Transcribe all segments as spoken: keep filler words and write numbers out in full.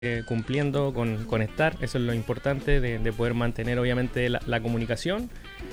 eh, cumpliendo con, con estar, eso es lo importante de, de poder mantener obviamente la, la comunicación.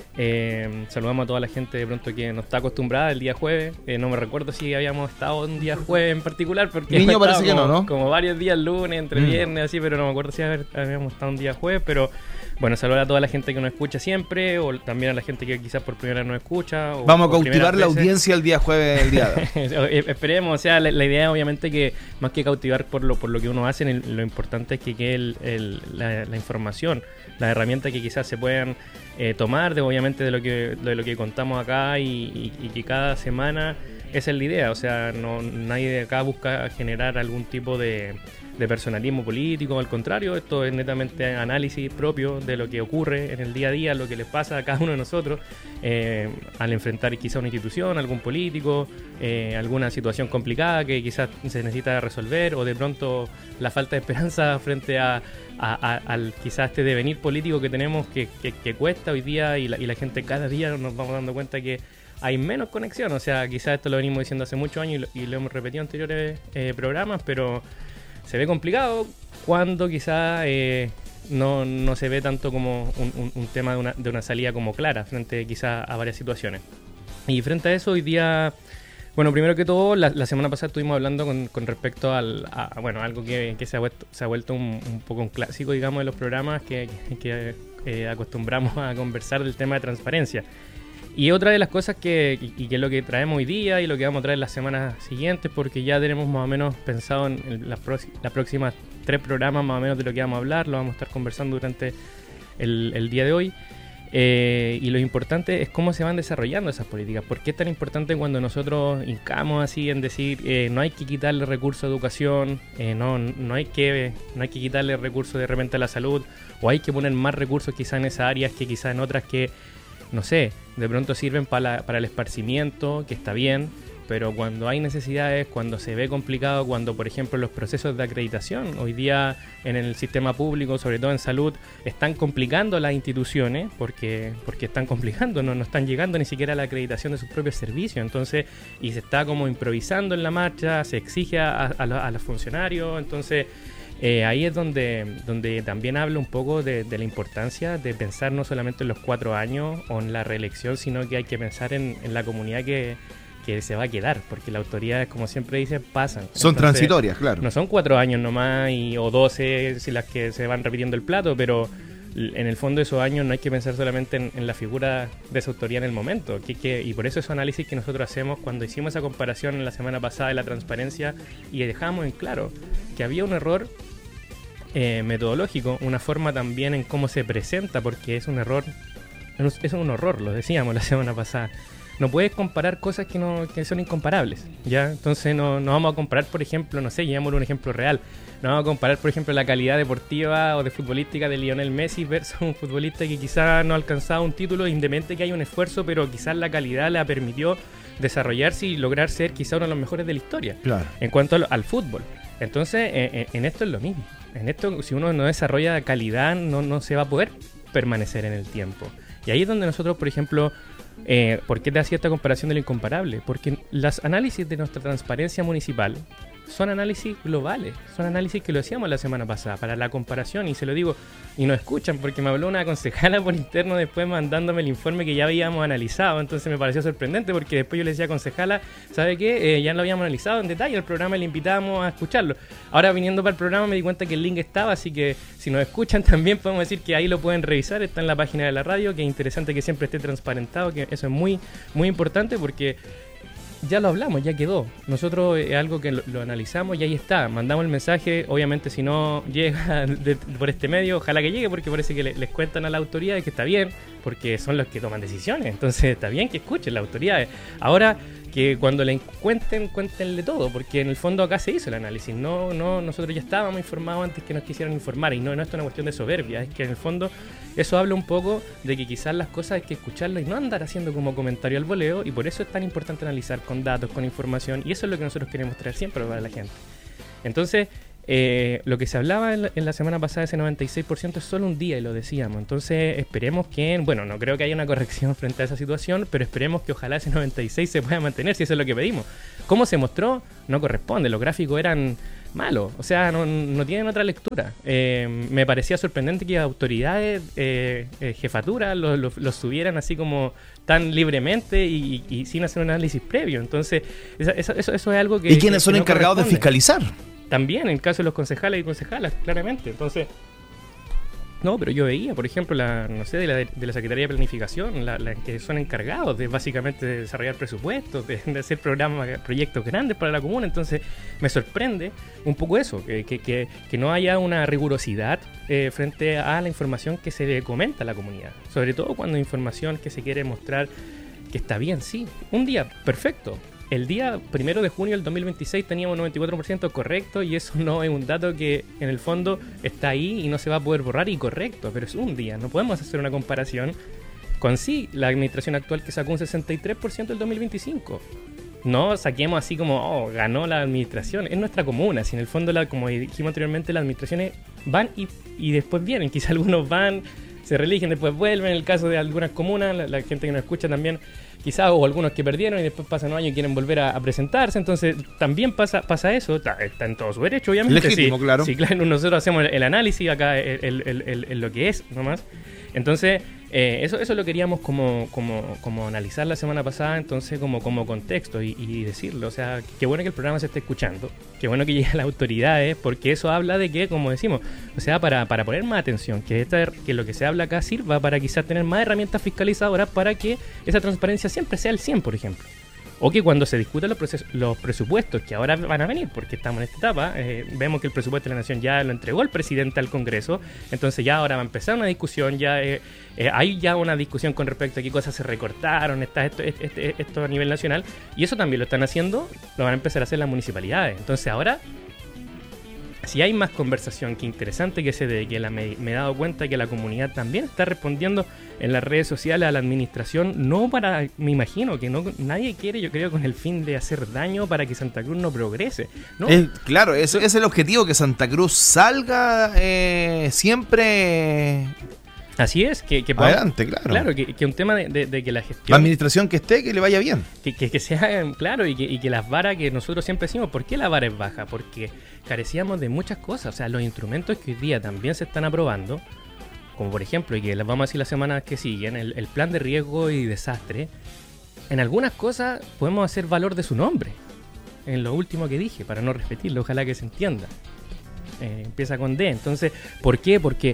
Eh, saludamos a toda la gente de pronto que no está acostumbrada el día jueves. Eh, no me recuerdo si habíamos estado un día jueves en particular, porque Niño parece como, que no, ¿no? como varios días lunes, entre Mm. viernes, así, pero no me acuerdo si habíamos estado un día jueves, pero bueno, saludar a toda la gente que nos escucha siempre, o también a la gente que quizás por primera vez nos escucha. O, Vamos a o cautivar la primeras veces. audiencia el día jueves, el día de Esperemos, o sea, la, la idea es obviamente que más que cautivar por lo por lo que uno hace, el, lo importante es que quede el, el, la, la información, las herramientas que quizás se puedan eh, tomar de obviamente de lo que de lo que contamos acá y, y, y que cada semana esa es la idea, o sea, no nadie de acá busca generar algún tipo de de personalismo político, al contrario, esto es netamente análisis propio de lo que ocurre en el día a día, lo que les pasa a cada uno de nosotros eh, al enfrentar quizá una institución, algún político, eh, alguna situación complicada que quizás se necesita resolver, o de pronto la falta de esperanza frente a, a, a al quizás este devenir político que tenemos que, que, que cuesta hoy día, y la, y la gente cada día nos vamos dando cuenta que hay menos conexión, o sea, quizás esto lo venimos diciendo hace muchos años y lo, y lo hemos repetido en anteriores eh, programas, pero se ve complicado cuando quizá eh, no, no se ve tanto como un, un, un tema de una, de una salida como clara frente quizá a varias situaciones. Y frente a eso, hoy día, bueno, primero que todo, la, la semana pasada estuvimos hablando con, con respecto al, a, bueno, algo que, que se ha vuelto, se ha vuelto un, un poco un clásico, digamos, de los programas que, que, que eh, acostumbramos a conversar del tema de transparencia. Y otra de las cosas que, y, y que es lo que traemos hoy día y lo que vamos a traer las semanas siguientes, porque ya tenemos más o menos pensado en, en las, prox- las próximas tres programas más o menos de lo que vamos a hablar, lo vamos a estar conversando durante el, el día de hoy. Eh, y lo importante es cómo se van desarrollando esas políticas. ¿Por qué es tan importante cuando nosotros hincamos así en decir eh, no hay que quitarle recursos a educación, eh, no, no, hay que, no hay que quitarle recursos de repente a la salud, o hay que poner más recursos quizás en esas áreas que quizás en otras que no sé, de pronto sirven para, para el esparcimiento, que está bien, pero cuando hay necesidades, cuando se ve complicado, cuando por ejemplo los procesos de acreditación hoy día en el sistema público, sobre todo en salud, están complicando las instituciones, porque porque están complicando, no, no están llegando ni siquiera a la acreditación de sus propios servicios, entonces, y se está como improvisando en la marcha, se exige a, a, los, a los funcionarios, entonces Eh, ahí es donde, donde también hablo un poco de, de la importancia de pensar no solamente en los cuatro años o en la reelección, sino que hay que pensar en, en la comunidad que, que se va a quedar, porque las autoridades, como siempre dicen, pasan. Son Entonces, transitorias, claro. No son cuatro años nomás y, o doce si las que se van repitiendo el plato, pero en el fondo de esos años no hay que pensar solamente en, en la figura de esa autoridad en el momento, que, que, y por eso ese análisis que nosotros hacemos cuando hicimos esa comparación en la semana pasada de la transparencia y dejamos en claro que había un error Eh, metodológico, una forma también en cómo se presenta, porque es un error, es un horror, lo decíamos la semana pasada. No puedes comparar cosas que no que son incomparables, ¿ya? Entonces no, no vamos a comparar, por ejemplo, no sé, llevémosle un ejemplo real. No vamos a comparar, por ejemplo, la calidad deportiva o de futbolística de Lionel Messi versus un futbolista que quizás no ha alcanzado un título, independiente que haya un esfuerzo, pero quizás la calidad le permitió desarrollarse y lograr ser quizás uno de los mejores de la historia. Claro. En cuanto al, al fútbol. Entonces, en, en esto es lo mismo. En esto, si uno no desarrolla calidad, no, no se va a poder permanecer en el tiempo. Y ahí es donde nosotros, por ejemplo, eh, ¿por qué te hacía esta comparación de lo incomparable? Porque los análisis de nuestra transparencia municipal son análisis globales, son análisis que lo hacíamos la semana pasada para la comparación, y se lo digo, y no escuchan, porque me habló una concejala por interno después mandándome el informe que ya habíamos analizado, entonces me pareció sorprendente porque después yo le decía, concejala, ¿sabe qué? Eh, ya lo habíamos analizado en detalle, el programa le invitábamos a escucharlo. Ahora viniendo para el programa me di cuenta que el link estaba, así que si nos escuchan también podemos decir que ahí lo pueden revisar, está en la página de la radio, que es interesante que siempre esté transparentado, que eso es muy, muy importante porque ya lo hablamos, ya quedó. Nosotros es algo que lo, lo analizamos y ahí está. Mandamos el mensaje, obviamente si no llega de, de, por este medio, ojalá que llegue, porque parece que le, les cuentan a la autoridad que está bien, porque son los que toman decisiones. Entonces está bien que escuchen las autoridades. Ahora, que cuando le cuenten, cuéntenle todo, porque en el fondo acá se hizo el análisis. No, no, nosotros ya estábamos informados antes que nos quisieran informar, y no, no esto es una cuestión de soberbia, es que en el fondo eso habla un poco de que quizás las cosas hay que escucharlas y no andar haciendo como comentario al voleo, y por eso es tan importante analizar con datos, con información, y eso es lo que nosotros queremos traer siempre para la gente. Entonces, eh, lo que se hablaba en la, en la semana pasada, ese noventa y seis por ciento es solo un día, y lo decíamos. Entonces esperemos que, bueno, no creo que haya una corrección frente a esa situación, pero esperemos que ojalá ese noventa y seis se pueda mantener, si eso es lo que pedimos. ¿Cómo se mostró? No corresponde. Los gráficos eran malo, o sea, no, no tienen otra lectura. Eh, me parecía sorprendente que autoridades, eh, eh, jefaturas, los lo, lo subieran así como tan libremente y, y, y sin hacer un análisis previo. Entonces, eso, eso, eso, eso es algo que... ¿Y quiénes que, son que no encargados de fiscalizar? También, en el caso de los concejales y concejalas, claramente. Entonces... No, pero yo veía, por ejemplo, la, no sé, de la, de la Secretaría de Planificación, la, la que son encargados de básicamente de desarrollar presupuestos, de, de hacer programas, proyectos grandes para la comuna. Entonces me sorprende un poco eso, que, que, que, que no haya una rigurosidad eh, frente a la información que se le comenta a la comunidad. Sobre todo cuando hay información que se quiere mostrar que está bien, sí. Un día, perfecto. El día primero de junio del dos mil veintiséis teníamos noventa y cuatro por ciento correcto y eso no es un dato que en el fondo está ahí y no se va a poder borrar y correcto, pero es un día. No podemos hacer una comparación con sí la administración actual que sacó un sesenta y tres por ciento del dos mil veinticinco. No saquemos así como, oh, ganó la administración. Es nuestra comuna. Si en el fondo, la, como dijimos anteriormente, las administraciones van y, y después vienen. Quizá algunos van, se reeligen, después vuelven. En el caso de algunas comunas, la, la gente que nos escucha también, quizás, o algunos que perdieron y después pasan un año y quieren volver a, a presentarse. Entonces, también pasa pasa eso. Está, está en todo su derecho, obviamente. Legítimo, sí, claro. Sí, claro. Nosotros hacemos el, el análisis acá, el, el, el, el, el, lo que es, nomás. Entonces, eh, eso eso lo queríamos como, como, como analizar la semana pasada, entonces como, como contexto y, y decirlo. O sea, qué bueno que el programa se esté escuchando, qué bueno que lleguen las autoridades, porque eso habla de que, como decimos, o sea, para, para poner más atención, que, esta, que lo que se habla acá sirva para quizás tener más herramientas fiscalizadoras para que esa transparencia siempre sea el cien, por ejemplo. O que cuando se discutan los, procesos, los presupuestos que ahora van a venir, porque estamos en esta etapa, eh, vemos que el presupuesto de la Nación ya lo entregó el presidente al Congreso, entonces ya ahora va a empezar una discusión, ya eh, eh, hay ya una discusión con respecto a qué cosas se recortaron, está esto, esto, esto a nivel nacional, y eso también lo están haciendo, lo van a empezar a hacer las municipalidades. Entonces ahora, si hay más conversación que interesante que se dé, que la, me, me he dado cuenta que la comunidad también está respondiendo en las redes sociales a la administración, no para, me imagino que no nadie quiere, yo creo, con el fin de hacer daño para que Santa Cruz no progrese, ¿no? Es, claro, eso es el objetivo, que Santa Cruz salga eh, siempre... Así es, que, que podamos, adelante, claro. Claro, que, que un tema de, de, de que la gestión... La administración que esté, que le vaya bien. Que, que, que sea claro y que, y que las varas que nosotros siempre decimos, ¿por qué la vara es baja? Porque carecíamos de muchas cosas, o sea, los instrumentos que hoy día también se están aprobando, como por ejemplo, y que les vamos a decir las semanas que siguen, el, el plan de riesgo y desastre, en algunas cosas podemos hacer valor de su nombre, en lo último que dije, para no repetirlo, ojalá que se entienda. Eh, empieza con D, entonces, ¿por qué? Porque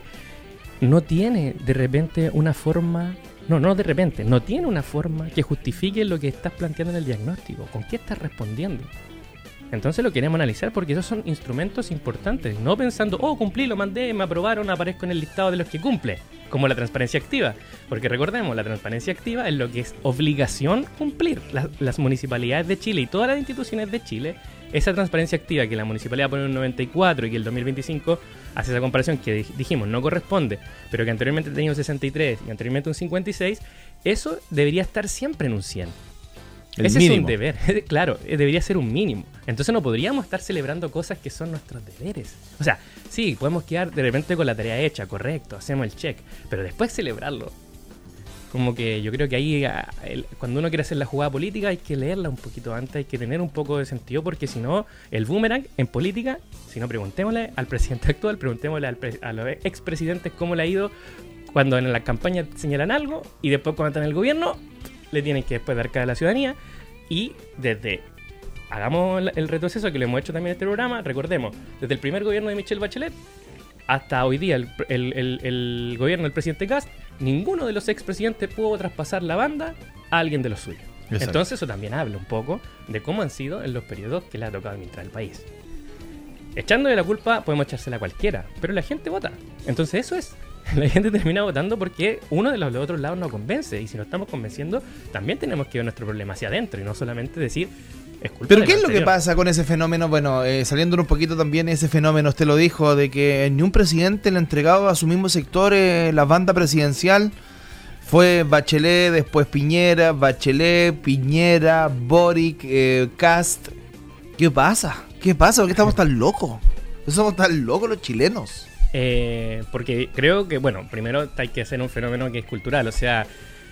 no tiene de repente una forma, no, no de repente, no tiene una forma que justifique lo que estás planteando en el diagnóstico, con qué estás respondiendo. Entonces lo queremos analizar porque esos son instrumentos importantes, no pensando, oh, cumplí, lo mandé, me aprobaron, aparezco en el listado de los que cumple, como la transparencia activa, porque recordemos, la transparencia activa es lo que es obligación cumplir. Las, las municipalidades de Chile y todas las instituciones de Chile, esa transparencia activa que la municipalidad pone un noventa y cuatro y que el dos mil veinticinco hace esa comparación que dijimos no corresponde, pero que anteriormente tenía un sesenta y tres y anteriormente un cincuenta y seis, eso debería estar siempre en un cien. El Ese mínimo. Es un deber, claro, debería ser un mínimo. Entonces no podríamos estar celebrando cosas que son nuestros deberes. O sea, sí, podemos quedar de repente con la tarea hecha, correcto, hacemos el check, pero después celebrarlo. Como que yo creo que ahí, el, cuando uno quiere hacer la jugada política, hay que leerla un poquito antes, hay que tener un poco de sentido, porque si no, el boomerang en política, si no, preguntémosle al presidente actual, preguntémosle al pre, a los expresidentes cómo le ha ido cuando en la campaña señalan algo y después cuando están en el gobierno le tienen que después dar cara a la ciudadanía. Y desde, hagamos el retroceso que lo hemos hecho también en este programa, recordemos, desde el primer gobierno de Michelle Bachelet hasta hoy día el, el, el, el gobierno del presidente Kast, ninguno de los expresidentes pudo traspasar la banda a alguien de los suyos. Exacto. Entonces eso también habla un poco de cómo han sido en los periodos que le ha tocado administrar el país. Echándole la culpa podemos echársela a cualquiera, pero la gente vota. Entonces eso es, la gente termina votando porque uno de los, de los otros lados nos convence, y si no estamos convenciendo también tenemos que ver nuestro problema hacia adentro y no solamente decir es culpa. Pero ¿qué es lo que pasa con ese fenómeno? Bueno, eh, saliendo un poquito también, ese fenómeno, usted lo dijo, de que ni un presidente le ha entregado a su mismo sector eh, la banda presidencial. Fue Bachelet, después Piñera, Bachelet, Piñera, Boric, eh, Kast. ¿Qué pasa? ¿Qué pasa? ¿Por qué estamos tan locos? Somos tan locos los chilenos. Eh, porque creo que, bueno, primero hay que hacer un fenómeno que es cultural, o sea,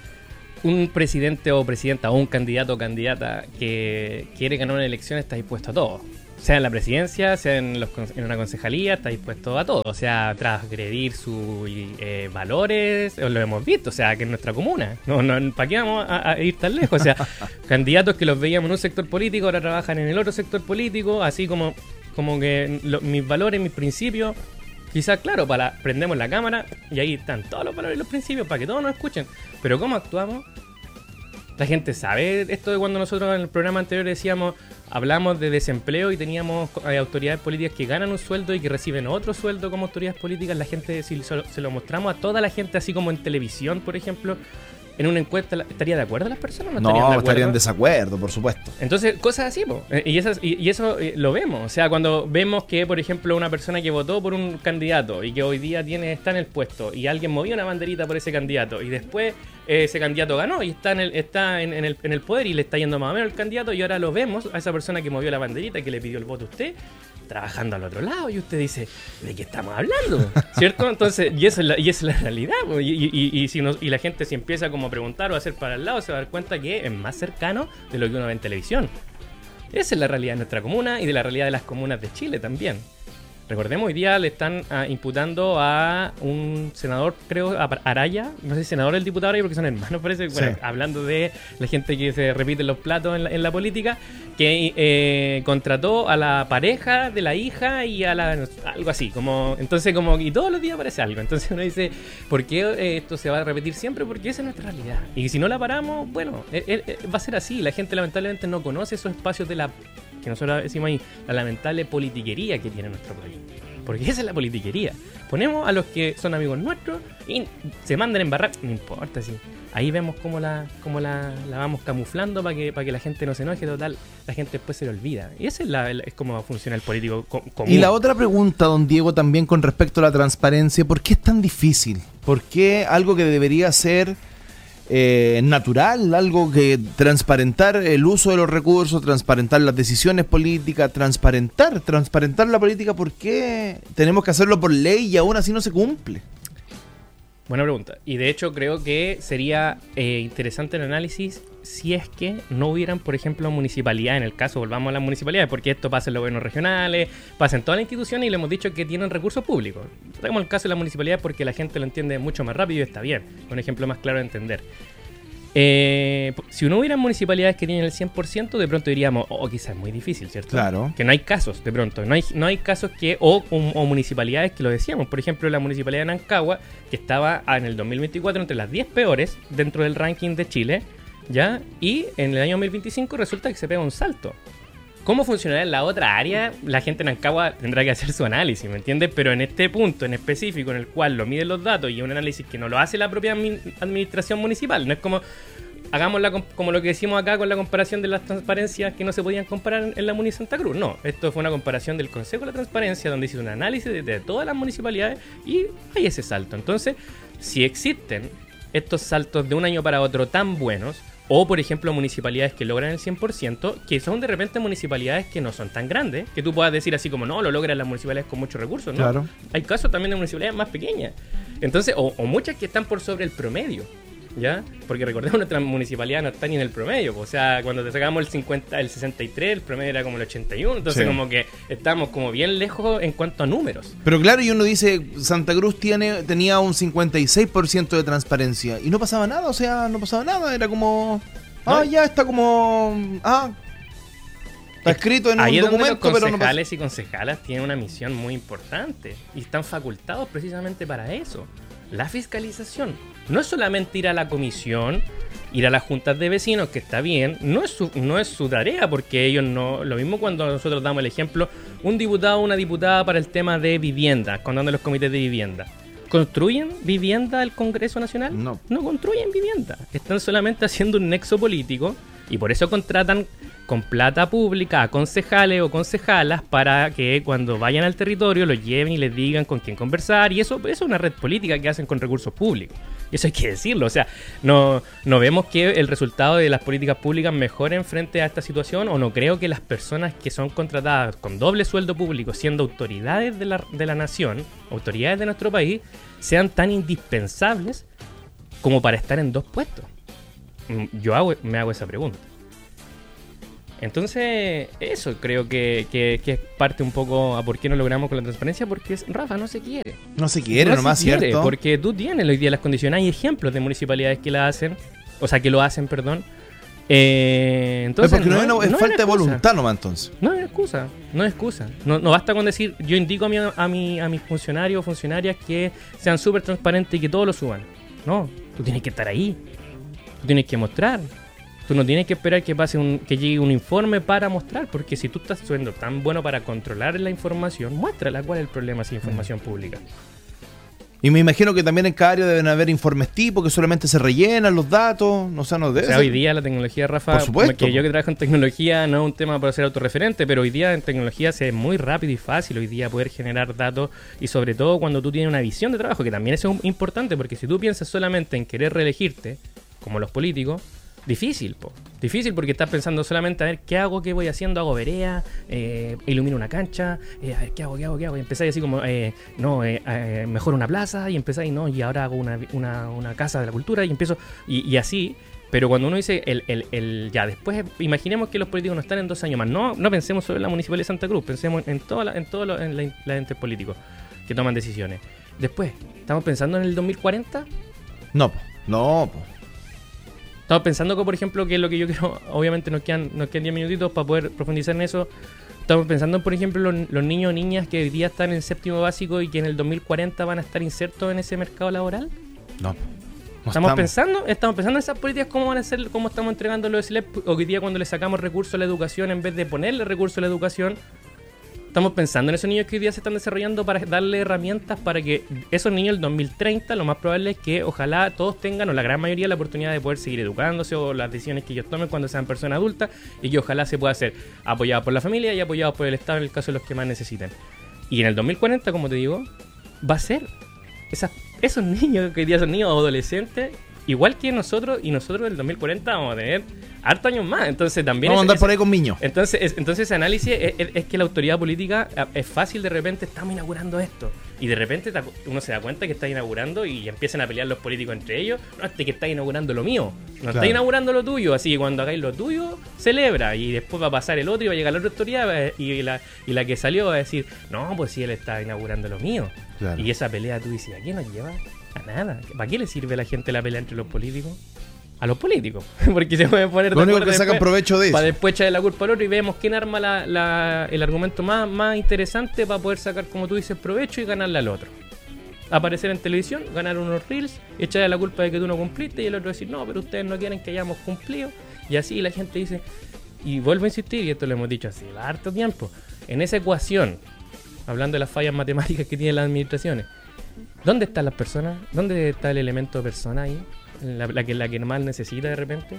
un presidente o presidenta o un candidato o candidata que quiere ganar una elección está dispuesto a todo. sea en la presidencia, sea en, los, en una concejalía, está dispuesto a todo. O sea, transgredir sus eh, valores, lo hemos visto, o sea, que en nuestra comuna. No, no, ¿para qué vamos a, a ir tan lejos? O sea, candidatos que los veíamos en un sector político, ahora trabajan en el otro sector político, así como, como que lo, mis valores, mis principios. Quizás, claro, para prendemos la cámara y ahí están todos los valores y los principios para que todos nos escuchen. Pero ¿cómo actuamos? La gente sabe esto de cuando nosotros en el programa anterior decíamos, hablamos de desempleo y teníamos eh, autoridades políticas que ganan un sueldo y que reciben otro sueldo como autoridades políticas. La gente, si se lo mostramos a toda la gente, así como en televisión, por ejemplo, en una encuesta, ¿estaría de acuerdo las personas? No, no estarían, de estarían en desacuerdo, por supuesto. Entonces, cosas así, po. Y, esas, y, y eso eh, lo vemos. O sea, cuando vemos que, por ejemplo, una persona que votó por un candidato y que hoy día tiene está en el puesto y alguien movió una banderita por ese candidato y después eh, ese candidato ganó y está en el está en, en, el, en el poder y le está yendo más o menos el candidato y ahora lo vemos a esa persona que movió la banderita que le pidió el voto a usted trabajando al otro lado y usted dice, ¿de qué estamos hablando? ¿Cierto? Entonces, y esa es la, y esa es la realidad. Y, y, y, y, si nos, y la gente si empieza como a preguntar o a hacer para el lado, se va a dar cuenta que es más cercano de lo que uno ve en televisión. Esa es la realidad de nuestra comuna y de la realidad de las comunas de Chile también. Recordemos, hoy día le están uh, imputando a un senador, creo, a Araya, no sé si senador o el diputado Araya porque son hermanos, parece, sí. Bueno, hablando de la gente que se repite los platos en la, en la política, que eh, contrató a la pareja de la hija y a la, algo así, como, entonces como, y todos los días aparece algo, entonces uno dice, ¿por qué eh, esto se va a repetir siempre? Porque esa es nuestra realidad, y si no la paramos, bueno, eh, eh, va a ser así, la gente lamentablemente no conoce esos espacios de la, que nosotros decimos ahí, la lamentable politiquería que tiene nuestro país. Porque esa es la politiquería. Ponemos a los que son amigos nuestros y se mandan en embarrar. No importa, sí. Ahí vemos cómo la cómo la, la vamos camuflando para que para que la gente no se enoje. Total, la gente después se le olvida. Y esa es, la, es como funciona el político co- común. Y la otra pregunta, don Diego, también con respecto a la transparencia. ¿Por qué es tan difícil? ¿Por qué algo que debería ser eh, natural, algo que transparentar el uso de los recursos, transparentar las decisiones políticas, transparentar, transparentar la política, ¿por qué tenemos que hacerlo por ley y aún así no se cumple? Buena pregunta. Y de hecho creo que sería eh, interesante el análisis si es que no hubieran, por ejemplo, municipalidades, en el caso, volvamos a las municipalidades, porque esto pasa en los gobiernos regionales, pasa en todas las instituciones y le hemos dicho que tienen recursos públicos. Traemos el caso de las municipalidades porque la gente lo entiende mucho más rápido y está bien. Un ejemplo más claro de entender. Eh, si no hubiera municipalidades que tienen el cien por ciento, de pronto diríamos, oh, quizás es muy difícil, ¿cierto? Claro. Que no hay casos, de pronto. No hay, no hay casos que, o, o, o municipalidades que lo decíamos. Por ejemplo, la municipalidad de Nancagua, que estaba en el dos mil veinticuatro entre las diez peores dentro del ranking de Chile, ¿ya? Y en el año dos mil veinticinco resulta que se pega un salto. ¿Cómo funcionará en la otra área? La gente en Nancagua tendrá que hacer su análisis, ¿me entiendes? Pero en este punto en específico en el cual lo miden los datos y un análisis que no lo hace la propia administración municipal, no es como hagamos la, como lo que decimos acá con la comparación de las transparencias que no se podían comparar en, en la Muni Santa Cruz. No, esto fue una comparación del Consejo de la Transparencia donde hizo un análisis de, de todas las municipalidades y hay ese salto. Entonces, si existen estos saltos de un año para otro tan buenos, o por ejemplo municipalidades que logran el cien por ciento, que son de repente municipalidades que no son tan grandes, que tú puedas decir así como no, lo logran las municipalidades con muchos recursos, ¿no? Claro. Hay casos también de municipalidades más pequeñas. Entonces, o, o muchas que están por sobre el promedio, ¿ya? Porque recordemos, nuestra municipalidad no está ni en el promedio, o sea, cuando te sacamos el cincuenta, el sesenta y tres, el promedio era como el ochenta y uno, entonces sí, como que estamos como bien lejos en cuanto a números. Pero claro, y uno dice, Santa Cruz tiene tenía un cincuenta y seis por ciento de transparencia y no pasaba nada, o sea, no pasaba nada, era como, ah, no, ya está como, ah, está escrito en ahí un es documento, donde los pero no pasa. concejales y concejalas tienen una misión muy importante y están facultados precisamente para eso. La fiscalización no es solamente ir a la comisión, ir a las juntas de vecinos, que está bien, no es su, no es su tarea, porque ellos no, lo mismo cuando nosotros damos el ejemplo, un diputado o una diputada para el tema de vivienda, cuando andan los comités de vivienda. ¿Construyen vivienda el Congreso Nacional? No. No construyen vivienda, están solamente haciendo un nexo político y por eso contratan con plata pública a concejales o concejalas para que cuando vayan al territorio los lleven y les digan con quién conversar, y eso, eso es una red política que hacen con recursos públicos. Eso hay que decirlo, o sea, no, no vemos que el resultado de las políticas públicas mejoren frente a esta situación, o no creo que las personas que son contratadas con doble sueldo público, siendo autoridades de la, de la nación, autoridades de nuestro país, sean tan indispensables como para estar en dos puestos. Yo hago, me hago esa pregunta. Entonces, eso creo que, que, que es parte un poco a por qué no logramos con la transparencia, porque es, Rafa, no se quiere. No se quiere, no nomás, se quiere, ¿cierto? Porque tú tienes hoy día las condiciones, hay ejemplos de municipalidades que la hacen, o sea, que lo hacen, perdón. Eh, entonces, es porque no, hay no, una, es no falta de excusa. voluntad nomás, entonces. No hay excusa, no hay excusa. No, no basta con decir, yo indico a, mi, a, mi, a mis funcionarios o funcionarias que sean súper transparentes y que todos lo suban. No, tú tienes que estar ahí, tú tienes que mostrar. Tú no tienes que esperar que pase un, que llegue un informe para mostrar, porque si tú estás siendo tan bueno para controlar la información, muéstrala. ¿Cuál es el problema si es información pública? Y me imagino que también en cada área deben haber informes tipo que solamente se rellenan los datos, no sé, no debe O sea, ser. hoy día la tecnología, Rafa, Por supuesto. que yo que trabajo en tecnología no es un tema para ser autorreferente, pero hoy día en tecnología se es muy rápido y fácil hoy día poder generar datos, y sobre todo cuando tú tienes una visión de trabajo, que también eso es importante, porque si tú piensas solamente en querer reelegirte, como los políticos, difícil, po. Difícil porque estás pensando solamente a ver qué hago, qué voy haciendo, hago vereda, eh, ilumino una cancha, eh, a ver qué hago, qué hago, qué hago. Y empezáis así como, eh, no, eh, eh, mejor una plaza, y empezáis, no, y ahora hago una, una, una casa de la cultura, y empiezo, y, y así. Pero cuando uno dice, el, el, el ya después, imaginemos que los políticos no están en dos años más. No, no pensemos solo en la Municipalidad de Santa Cruz, pensemos en todos en todo lo, en la, la entes políticos que toman decisiones. Después, ¿estamos pensando en el dos mil cuarenta? No, po. no, po. Estamos pensando que, por ejemplo, que es lo que yo quiero, obviamente nos quedan nos quedan diez minutitos para poder profundizar en eso. Estamos pensando, por ejemplo, los, los niños o niñas que hoy día están en séptimo básico y que en el dos mil cuarenta van a estar insertos en ese mercado laboral. No, po. No ¿Estamos, estamos pensando estamos pensando en esas políticas, cómo van a ser, cómo estamos entregando los S L E P hoy día cuando le sacamos recursos a la educación en vez de ponerle recursos a la educación. Estamos pensando en esos niños que hoy día se están desarrollando para darle herramientas para que esos niños del dos mil treinta, lo más probable es que ojalá todos tengan, o la gran mayoría, la oportunidad de poder seguir educándose o las decisiones que ellos tomen cuando sean personas adultas, y que ojalá se pueda ser apoyado por la familia y apoyado por el Estado en el caso de los que más necesiten. Y en el dos mil cuarenta, como te digo, va a ser esas, esos niños que hoy día son niños o adolescentes, igual que nosotros, y nosotros en el dos mil cuarenta vamos a tener hartos años más. Entonces también Vamos a es, andar es, por ahí con niños. Entonces, es, entonces ese análisis es, es, es que la autoridad política es fácil, de repente estamos inaugurando esto, y de repente uno se da cuenta que está inaugurando y empiezan a pelear los políticos entre ellos. No, este que está inaugurando lo mío, no Claro. está inaugurando lo tuyo, así que cuando hagáis lo tuyo, celebra, y después va a pasar el otro y va a llegar la otra autoridad, y la, y la que salió va a decir, no, pues si él está inaugurando lo mío. Claro. Y esa pelea tú dices, ¿a qué nos lleva? A nada. ¿Para qué le sirve a la gente la pelea entre los políticos? A los políticos, porque se pueden poner Lo único que sacan provecho de eso. para después echarle la culpa al otro, y vemos quién arma la, la, el argumento más, más interesante para poder sacar, como tú dices, provecho y ganarle al otro. Aparecer en televisión, ganar unos reels, echarle la culpa de que tú no cumpliste, y el otro decir, no, pero ustedes no quieren que hayamos cumplido. Y así la gente dice, y vuelvo a insistir, y esto lo hemos dicho hace harto tiempo, en esa ecuación, hablando de las fallas matemáticas que tienen las administraciones, ¿dónde están las personas? ¿Dónde está el elemento persona ahí? La, la, que, la que más necesita de repente.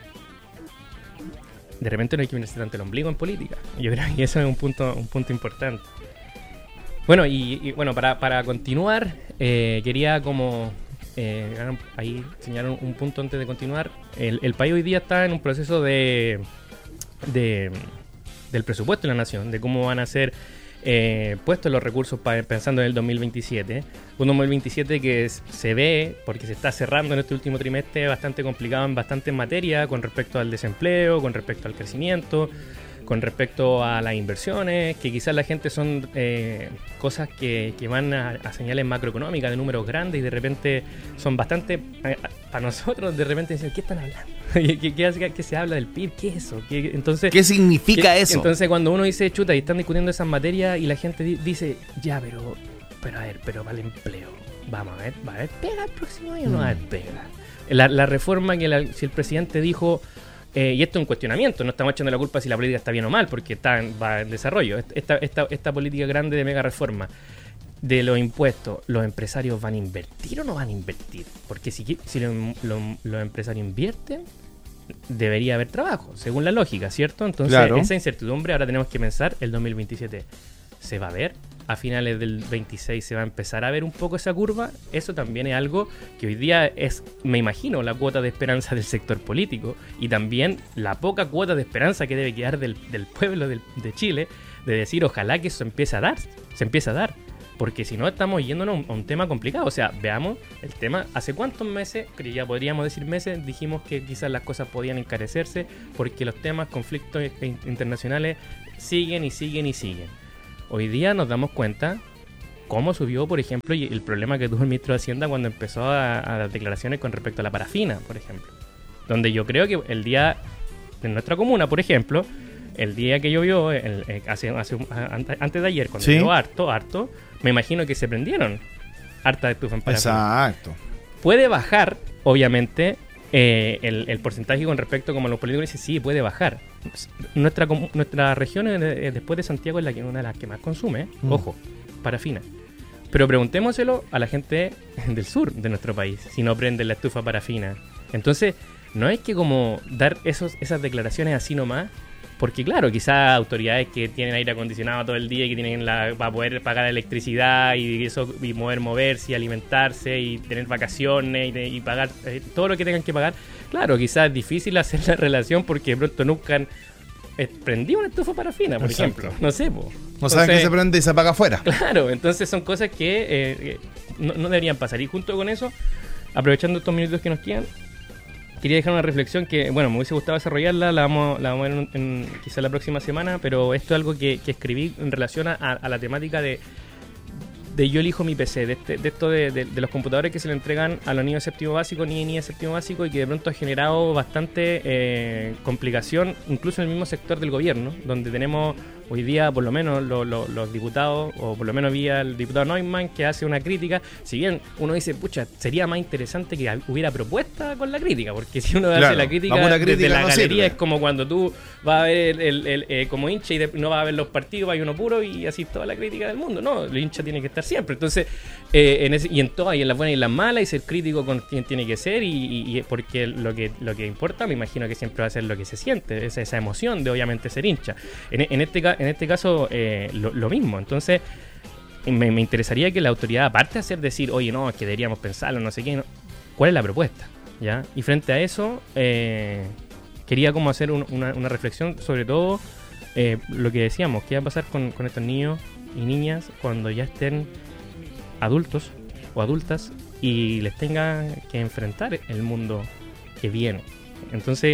De repente no hay que unirse tanto el ombligo en política. Yo creo que eso es un punto, un punto importante. Bueno, y, y bueno, para, para continuar, eh, quería como eh, ahí señalar un, un punto antes de continuar. El, el país hoy día está en un proceso de, de del presupuesto de la nación, de cómo van a ser Eh, puestos los recursos pa, pensando en el dos mil veintisiete. Un dos mil veintisiete que es, se ve, porque se está cerrando en este último trimestre, bastante complicado en bastantes materias, con respecto al desempleo, con respecto al crecimiento, con respecto a las inversiones, que quizás la gente son eh, cosas que, que van a, a señales macroeconómicas de números grandes, y de repente son bastante, eh, para nosotros de repente dicen, ¿qué están hablando? ¿Qué, qué, qué, qué se habla del P I B? ¿Qué es eso? ¿Qué, entonces, ¿Qué significa ¿qué, eso? Entonces cuando uno dice, chuta, y están discutiendo esas materias, y la gente di, dice, ya, pero, pero a ver, pero para el empleo, vamos a ver, ¿va a haber pega el próximo año o no va a haber pega? La, la reforma que la, si el presidente dijo, Eh, y esto es un cuestionamiento, no estamos echando la culpa si la política está bien o mal, porque está en, va en desarrollo. Esta, esta, esta política grande de mega reforma de los impuestos, ¿los empresarios van a invertir o no van a invertir? Porque si, si lo, lo, los empresarios invierten, debería haber trabajo, según la lógica, ¿cierto? Entonces, claro. Esa incertidumbre ahora tenemos que pensar, el dos mil veintisiete se va a ver, a finales del veintiséis se va a empezar a ver un poco esa curva. Eso también es algo que hoy día es, me imagino, la cuota de esperanza del sector político, y también la poca cuota de esperanza que debe quedar del, del pueblo del, de Chile, de decir, ojalá que eso empiece a dar, se empiece a dar. porque si no estamos yéndonos a un, a un tema complicado. O sea, veamos el tema, hace cuántos meses, que ya podríamos decir meses, dijimos que quizás las cosas podían encarecerse porque los temas, conflictos internacionales siguen y siguen y siguen. Hoy día nos damos cuenta cómo subió, por ejemplo, el problema que tuvo el ministro de Hacienda cuando empezó a, a las declaraciones con respecto a la parafina, por ejemplo. Donde yo creo que el día en nuestra comuna, por ejemplo, el día que llovió, el, el, hace, hace, antes de ayer, cuando ¿Sí? llovió harto, harto, me imagino que se prendieron harta de estufa en parafina. Exacto. Puede bajar, obviamente, eh, el, el porcentaje con respecto como los políticos dicen, sí, puede bajar. Nuestra, nuestra región, eh, después de Santiago, es la que, una de las que más consume, mm. ojo, parafina. Pero preguntémoselo a la gente del sur de nuestro país, si no prenden la estufa parafina. Entonces, no hay que como dar esos, esas declaraciones así nomás, porque claro, quizás autoridades que tienen aire acondicionado todo el día y que tienen la, para poder pagar electricidad y eso y poder moverse y alimentarse y tener vacaciones y, de, y pagar eh, todo lo que tengan que pagar, claro, quizás es difícil hacer la relación porque de pronto nunca han eh, prendido una estufa parafina, por Exacto. ejemplo. No sé, po. No saben que se prende y se apaga afuera. Claro, entonces son cosas que eh, no, no deberían pasar. Y junto con eso, aprovechando estos minutos que nos quedan, quería dejar una reflexión que, bueno, me hubiese gustado desarrollarla, la vamos, la vamos a ver en, en, quizá la próxima semana, pero esto es algo que, que escribí en relación a, a la temática de, de yo elijo mi P C, de, este, de esto de, de, de los computadores que se le entregan a los niños de séptimo básico, niñas y niñas de séptimo básico, y que de pronto ha generado bastante eh, complicación, incluso en el mismo sector del gobierno, donde tenemos hoy día, por lo menos, lo, lo, los diputados, o por lo menos había el diputado Neumann, que hace una crítica. Si bien uno dice, pucha, sería más interesante que hubiera propuesta con la crítica, porque si uno claro, hace la crítica, la crítica desde la no galería sirve. Es como cuando tú vas a ver el, el, el, el como hincha y de, no vas a ver los partidos, vas a uno puro y así toda la crítica del mundo. No, el hincha tiene que estar siempre. Entonces, eh, en ese, y en todas, y en las buenas y en las malas, y ser crítico con quien tiene que ser, y, y, y porque lo que, lo que importa, me imagino que siempre va a ser lo que se siente, esa, esa emoción de obviamente ser hincha. En, en, este, en este caso, eh, lo, lo mismo. Entonces, me, me interesaría que la autoridad, aparte de hacer decir, oye, no, es que deberíamos pensarlo, no sé qué, no, ¿cuál es la propuesta? ¿Ya? Y frente a eso, eh, quería como hacer un, una, una reflexión sobre todo eh, lo que decíamos, qué va a pasar con, con estos niños y niñas cuando ya estén adultos o adultas y les tenga que enfrentar el mundo que viene. Entonces,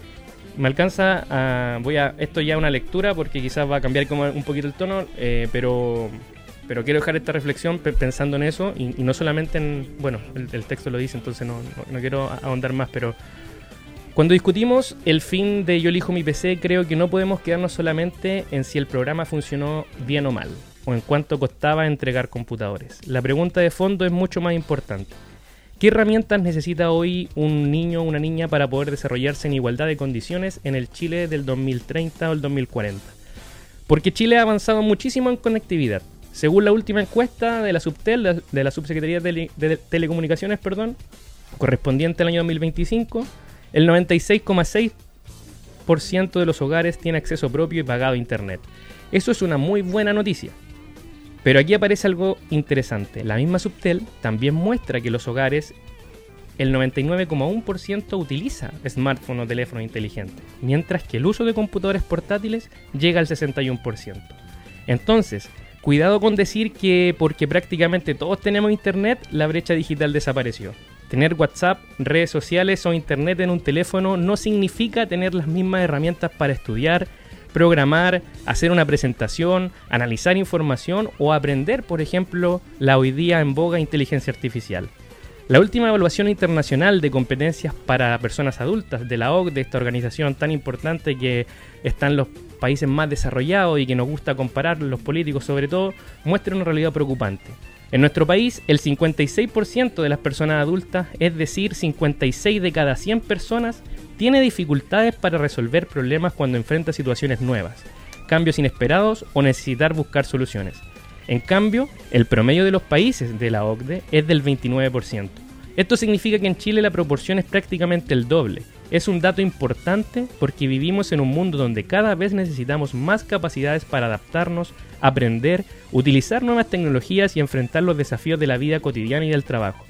me alcanza a... Voy a... Esto ya es una lectura porque quizás va a cambiar como un poquito el tono, eh, pero... Pero quiero dejar esta reflexión pe- pensando en eso y, y no solamente en... Bueno, el, el texto lo dice, entonces no, no, no quiero ahondar más, pero... Cuando discutimos el fin de Yo elijo mi P C, creo que no podemos quedarnos solamente en si el programa funcionó bien o mal, o en cuánto costaba entregar computadores. La pregunta de fondo es mucho más importante. ¿Qué herramientas necesita hoy un niño o una niña para poder desarrollarse en igualdad de condiciones en el Chile del dos mil treinta o el dos mil cuarenta? Porque Chile ha avanzado muchísimo en conectividad. Según la última encuesta de la Subtel, de la Subsecretaría de, de Telecomunicaciones, perdón, correspondiente al año dos mil veinticinco, el noventa y seis coma seis por ciento de los hogares tiene acceso propio y pagado a Internet. Eso es una muy buena noticia. Pero aquí aparece algo interesante. La misma Subtel también muestra que los hogares, el noventa y nueve coma uno por ciento utiliza smartphone o teléfono inteligente, mientras que el uso de computadores portátiles llega al sesenta y uno por ciento. Entonces, cuidado con decir que porque prácticamente todos tenemos Internet, la brecha digital desapareció. Tener WhatsApp, redes sociales o Internet en un teléfono no significa tener las mismas herramientas para estudiar, programar, hacer una presentación, analizar información o aprender, por ejemplo, la hoy día en boga inteligencia artificial. La última evaluación internacional de competencias para personas adultas de la O C D E, esta organización tan importante que está en los países más desarrollados y que nos gusta comparar, los políticos sobre todo, muestra una realidad preocupante. En nuestro país, el cincuenta y seis por ciento de las personas adultas, es decir, cincuenta y seis de cada cien personas, tiene dificultades para resolver problemas cuando enfrenta situaciones nuevas, cambios inesperados o necesitar buscar soluciones. En cambio, el promedio de los países de la O C D E es del veintinueve por ciento. Esto significa que en Chile la proporción es prácticamente el doble. Es un dato importante porque vivimos en un mundo donde cada vez necesitamos más capacidades para adaptarnos, aprender, utilizar nuevas tecnologías y enfrentar los desafíos de la vida cotidiana y del trabajo.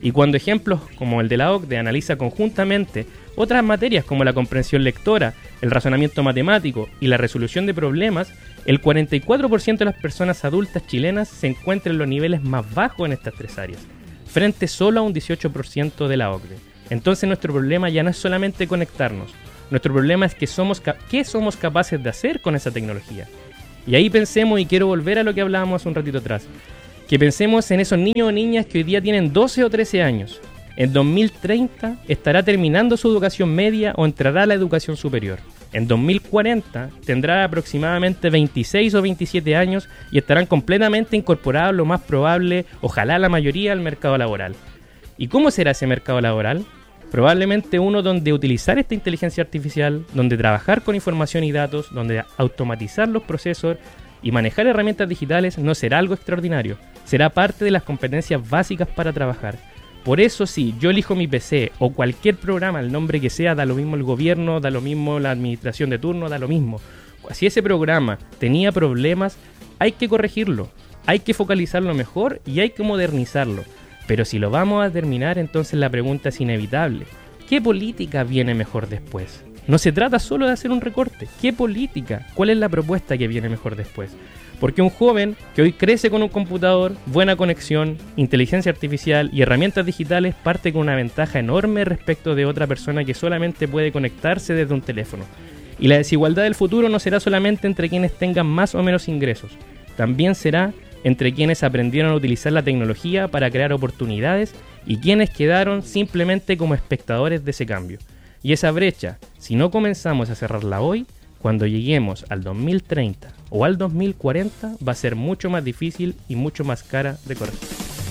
Y cuando ejemplos como el de la O C D E analiza conjuntamente otras materias como la comprensión lectora, el razonamiento matemático y la resolución de problemas, el cuarenta y cuatro por ciento de las personas adultas chilenas se encuentran en los niveles más bajos en estas tres áreas, frente solo a un dieciocho por ciento de la O C D E. Entonces nuestro problema ya no es solamente conectarnos, nuestro problema es que somos ca- qué somos capaces de hacer con esa tecnología. Y ahí pensemos, y quiero volver a lo que hablábamos hace un ratito atrás, que pensemos en esos niños o niñas que hoy día tienen doce o trece años. En dos mil treinta estará terminando su educación media o entrará a la educación superior. En dos mil cuarenta tendrá aproximadamente veintiséis o veintisiete años y estarán completamente incorporados, lo más probable, ojalá la mayoría, al mercado laboral. ¿Y cómo será ese mercado laboral? Probablemente uno donde utilizar esta inteligencia artificial, donde trabajar con información y datos, donde automatizar los procesos y manejar herramientas digitales no será algo extraordinario, será parte de las competencias básicas para trabajar. Por eso si yo elijo mi P C o cualquier programa, el nombre que sea, da lo mismo el gobierno, da lo mismo la administración de turno, da lo mismo. Si ese programa tenía problemas, hay que corregirlo, hay que focalizarlo mejor y hay que modernizarlo. Pero si lo vamos a terminar, entonces la pregunta es inevitable. ¿Qué política viene mejor después? No se trata solo de hacer un recorte. ¿Qué política? ¿Cuál es la propuesta que viene mejor después? Porque un joven que hoy crece con un computador, buena conexión, inteligencia artificial y herramientas digitales parte con una ventaja enorme respecto de otra persona que solamente puede conectarse desde un teléfono. Y la desigualdad del futuro no será solamente entre quienes tengan más o menos ingresos, también será entre quienes aprendieron a utilizar la tecnología para crear oportunidades y quienes quedaron simplemente como espectadores de ese cambio. Y esa brecha, si no comenzamos a cerrarla hoy, cuando lleguemos al dos mil treinta o al dos mil cuarenta va a ser mucho más difícil y mucho más cara de corregir.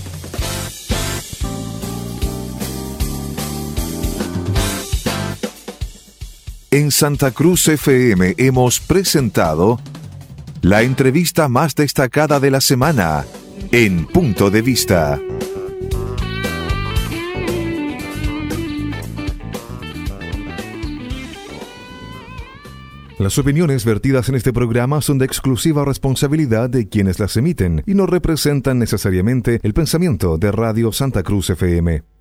En Santa Cruz F M hemos presentado la entrevista más destacada de la semana en Punto de Vista. Las opiniones vertidas en este programa son de exclusiva responsabilidad de quienes las emiten y no representan necesariamente el pensamiento de Radio Santa Cruz F M.